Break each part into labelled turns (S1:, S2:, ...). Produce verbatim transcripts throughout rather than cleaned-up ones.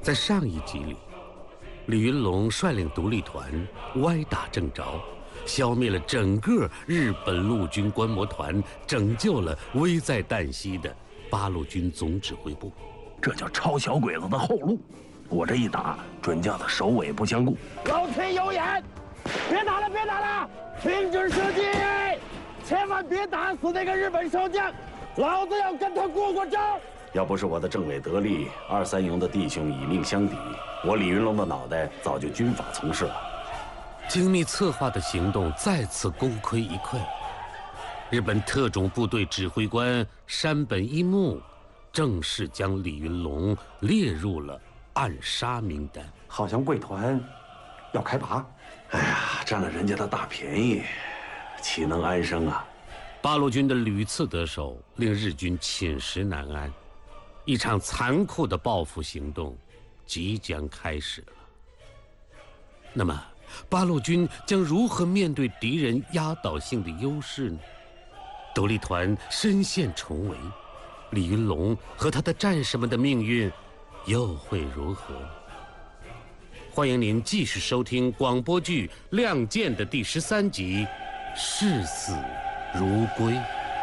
S1: 在上一集里，李云龙率领独立团歪打正着，消灭了整个日本陆军观摩团，拯救了危在旦夕的八路军总指挥部。
S2: 这叫抄小鬼子的后路。我这一打，准叫他首尾不相顾。
S3: 老天有眼，别打了，别打了，停止射击，千万别打死那个日本少将，老子要跟他过过招。
S4: 要不是我的政委得力，二三营的弟兄以命相抵，我李云龙的脑袋早就军法从事了。
S1: 精密策划的行动再次功亏一篑，日本特种部队指挥官山本一木正式将李云龙列入了暗杀名单。
S5: 好像贵团要开拔。
S4: 哎呀，占了人家的大便宜，岂能安生啊？
S1: 八路军的屡次得手，令日军寝食难安。一场残酷的报复行动即将开始了。那么，八路军将如何面对敌人压倒性的优势呢？独立团身陷重围，李云龙和他的战士们的命运又会如何？欢迎您继续收听广播剧《亮剑》的第十三集《视死如归》。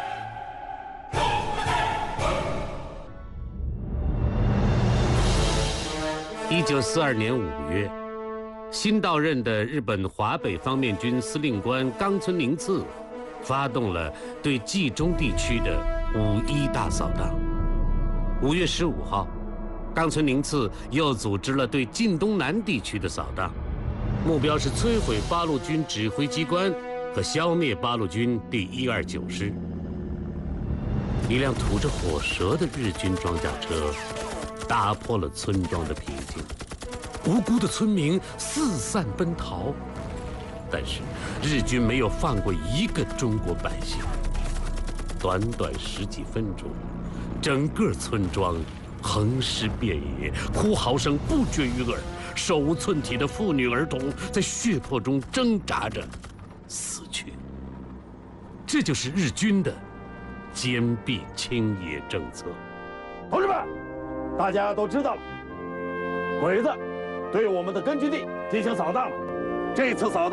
S1: 一九四二年五月，新到任的日本华北方面军司令官冈村宁次发动了对冀中地区的五一大扫荡。五月十五号，冈村宁次又组织了对晋东南地区的扫荡，目标是摧毁八路军指挥机关和消灭八路军第一二九师。一辆吐着火舌的日军装甲车打破了村庄的平静，无辜的村民四散奔逃，但是日军没有放过一个中国百姓。短短十几分钟，整个村庄横尸遍野，哭嚎声不绝于耳，手无寸铁的妇女儿童在血泊中挣扎着死去。这就是日军的坚壁清野政策。
S3: 同志们，大家都知道了，鬼子对我们的根据地进行扫荡了。这次扫荡